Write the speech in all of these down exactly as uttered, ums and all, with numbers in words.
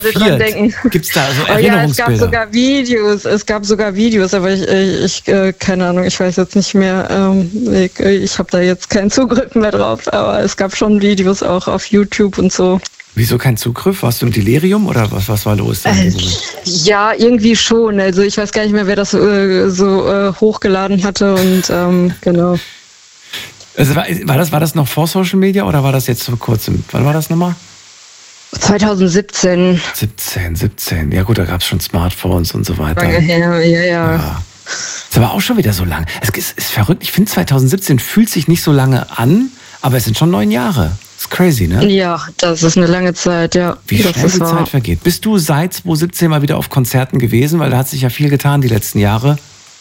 dran denken. Gibt's da so Oh ja, es gab Erinnerungsbilder? sogar Videos, es gab sogar Videos, aber ich, ich, äh, keine Ahnung, ich weiß jetzt nicht mehr, ähm, ich, ich habe da jetzt keinen Zugriff mehr drauf, aber es gab schon Videos auch auf YouTube und so. Wieso kein Zugriff? Warst du im Delirium oder was, was war los? Äh, ja, irgendwie schon, also ich weiß gar nicht mehr, wer das äh, so äh, hochgeladen hatte und ähm, genau. Also war, war, das, war das noch vor Social Media oder war das jetzt vor kurzem? Wann war das nochmal? zwanzig siebzehn. siebzehn, siebzehn. Ja gut, da gab es schon Smartphones und so weiter. Lange her, ja, ja. Ja. Ist aber auch schon wieder so lang. Es ist, ist verrückt. Ich finde zwanzig siebzehn fühlt sich nicht so lange an, aber es sind schon neun Jahre. Ist crazy, ne? Ja, das ist eine lange Zeit, ja. Wie das schnell ist die wahr. Zeit vergeht. Bist du seit zwanzig siebzehn mal wieder auf Konzerten gewesen? Weil da hat sich ja viel getan die letzten Jahre.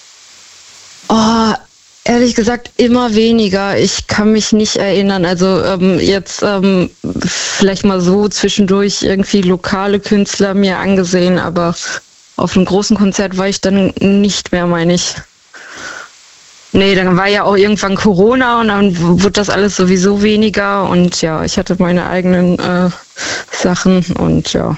Oh, ehrlich gesagt, immer weniger. Ich kann mich nicht erinnern. Also ähm, jetzt ähm, vielleicht mal so zwischendurch irgendwie lokale Künstler mir angesehen, aber auf einem großen Konzert war ich dann nicht mehr, meine ich. Nee, dann war ja auch irgendwann Corona und dann wurde das alles sowieso weniger und ja, ich hatte meine eigenen äh, Sachen und ja,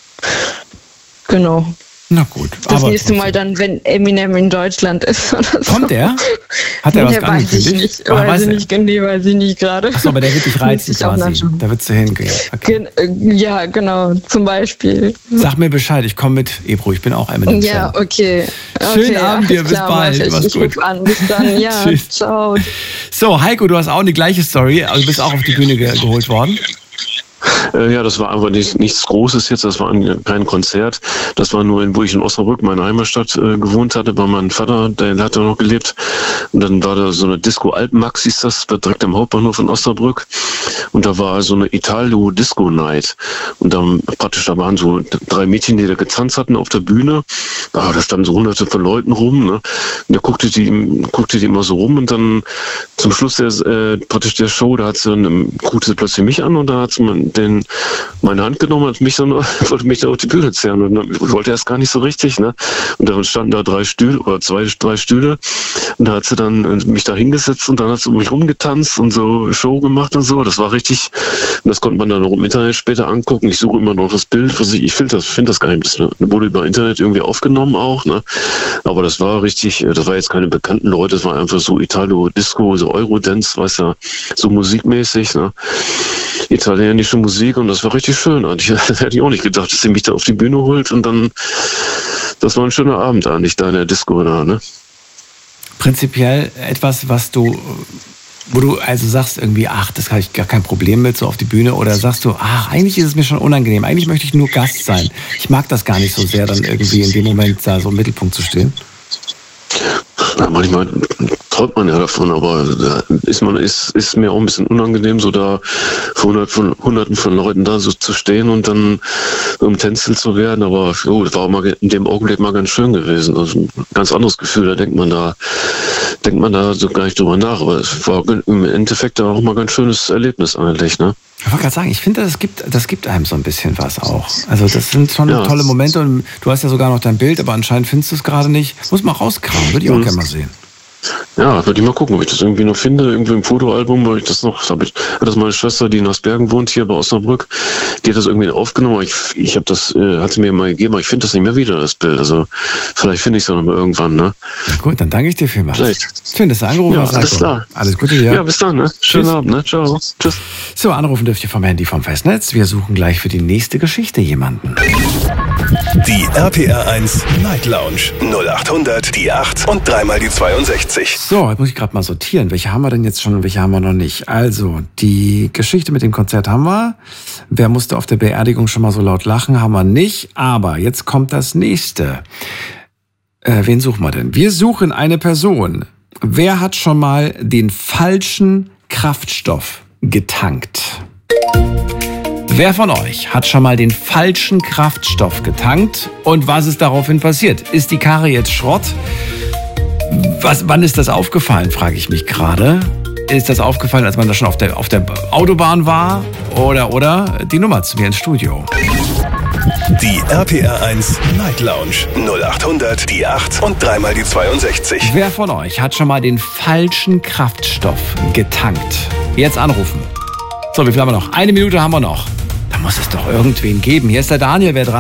genau. Na gut. Das aber nächste Mal dann, wenn Eminem in Deutschland ist oder so. Kommt der? Hat er was Der weiß ich angekündigt? nicht, Ah, weiß weiß ich er. nicht, nee, weiß ich nicht gerade. Achso, aber der wird dich reizen Muss ich auch quasi. nachschauen. Da würdest du hingehen. Okay. Gen- äh, Ja, genau, zum Beispiel. Sag mir Bescheid, ich komme mit, Ebro, ich bin auch Eminem. Ja, okay. Schönen okay, Abend dir, alles bis klar, bald, mach ich. mach's Ich gut. ruf an, bis dann, ja, Tschüss. ciao. So, Heiko, du hast auch eine gleiche Story. Also du bist auch auf die Bühne ge- geholt worden. Äh, ja, das war aber nicht, nichts Großes jetzt, das war ein, kein Konzert. Das war nur, in, wo ich in Osnabrück, meine Heimatstadt, äh, gewohnt hatte, bei meinem Vater, der hat da noch gelebt. Und dann war da so eine Disco Alpmax, hieß das, direkt am Hauptbahnhof in Osnabrück. Und da war so eine Italo-Disco-Night. Und dann praktisch, da waren so drei Mädchen, die da getanzt hatten auf der Bühne. Ah, da standen so hunderte von Leuten rum, ne? Und da guckte die, guckte die immer so rum und dann zum Schluss der, äh, praktisch der Show, da hat sie dann, guckte sie plötzlich mich an und da hat sie den, meine Hand genommen und mich dann, wollte mich da auf die Bühne zerren und dann, ich wollte erst gar nicht so richtig, ne? Und dann standen da drei Stühle oder zwei, drei Stühle und da hat sie dann mich da hingesetzt und dann hat sie um mich rumgetanzt und so Show gemacht und so. Das war richtig, und das konnte man dann auch im Internet später angucken. Ich suche immer noch das Bild, was ich, ich finde das, finde das gar nicht, das wurde über Internet irgendwie aufgenommen auch, ne? Aber das war richtig, das war jetzt keine bekannten Leute, das war einfach so Italo-Disco, so Eurodance, weißt du, so musikmäßig, ne? Italienische Musik und das war richtig schön. Und ich hätte ich auch nicht gedacht, dass sie mich da auf die Bühne holt und dann, das war ein schöner Abend eigentlich da in der Disco da, ne? Prinzipiell etwas, was du, wo du also sagst irgendwie, ach, das habe ich gar kein Problem mit, so auf die Bühne, oder sagst du, ach, eigentlich ist es mir schon unangenehm, eigentlich möchte ich nur Gast sein. Ich mag das gar nicht so sehr, dann irgendwie in dem Moment da so im Mittelpunkt zu stehen. Ja, manchmal träumt man ja davon, aber da ist man ist ist mir auch ein bisschen unangenehm, so da vor hundert von, hunderten von Leuten da so zu stehen und dann um Tänzel zu werden. Aber jo, das war auch mal in dem Augenblick mal ganz schön gewesen. Also ein ganz anderes Gefühl. Da denkt man da denkt man da so gar nicht drüber nach. Aber es war im Endeffekt auch mal ein ganz schönes Erlebnis eigentlich, ne? Ich wollte gerade sagen, ich finde, das gibt, das gibt einem so ein bisschen was auch. Also das sind schon Ja. tolle Momente und du hast ja sogar noch dein Bild, aber anscheinend findest du es gerade nicht. Muss mal rauskramen, würde ich auch Mhm. gerne mal sehen. Ja, würde ich mal gucken, ob ich das irgendwie noch finde, irgendwie im Fotoalbum, weil ich das noch, das habe ich, hat das meine Schwester, die in Asbergen wohnt, hier bei Osnabrück, die hat das irgendwie aufgenommen, aber ich, ich habe das, äh, hat sie mir mal gegeben, aber ich finde das nicht mehr wieder, das Bild, also vielleicht finde ich es auch noch mal irgendwann, ne? Na gut, dann danke ich dir vielmals. Vielleicht. Schön, dass du angerufen Ja, hast. alles Heiko. klar. Alles Gute dir. Ja, bis dann, ne? Schönen Tschüss. Abend, ne? Ciao. Tschüss. So, anrufen dürft ihr vom Handy vom Festnetz. Wir suchen gleich für die nächste Geschichte jemanden. Die R P R eins Night Lounge null acht hundert, die acht und dreimal die zweiundsechzig. So, jetzt muss ich gerade mal sortieren. Welche haben wir denn jetzt schon und welche haben wir noch nicht? Also, die Geschichte mit dem Konzert haben wir. Wer musste auf der Beerdigung schon mal so laut lachen, haben wir nicht. Aber jetzt kommt das nächste. Äh, wen suchen wir denn? Wir suchen eine Person. Wer hat schon mal den falschen Kraftstoff getankt? Wer von euch hat schon mal den falschen Kraftstoff getankt und was ist daraufhin passiert? Ist die Karre jetzt Schrott? Was, wann ist das aufgefallen, frage ich mich gerade. Ist das aufgefallen, als man da schon auf der, auf der Autobahn war? Oder, oder die Nummer zu mir ins Studio. Die R P R eins Night Lounge null acht hundert, die acht und dreimal die zweiundsechzig. Wer von euch hat schon mal den falschen Kraftstoff getankt? Jetzt anrufen. So, wie viel haben wir noch? Eine Minute haben wir noch. Da muss es doch irgendwen geben. Hier ist der Daniel, wer dran?